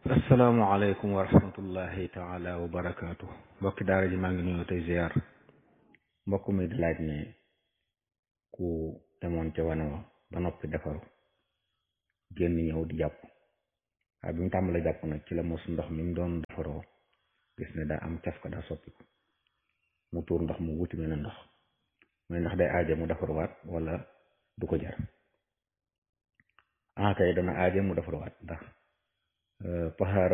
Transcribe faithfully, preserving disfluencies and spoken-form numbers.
asalaamaaleykum wa rahmatullahi taala wa barakaatu mbokki daara ji maa ngi nuyu tey ziar mbokk mi di laaj ne ku demoon ca wane wa ba noppi defaru génn ñëw di jàpp waaye bi mu tàmbalee jàpp nag ci la mos ndox mi mu doon defaroo gis ne daa am caf ka daa soppiku mu tuur ndox mu wuti mel ne ndox mooy ndax day aaje mu defaruwaat wala du ko jar ah kay dana aaje mu defaruwaat ndax paxaara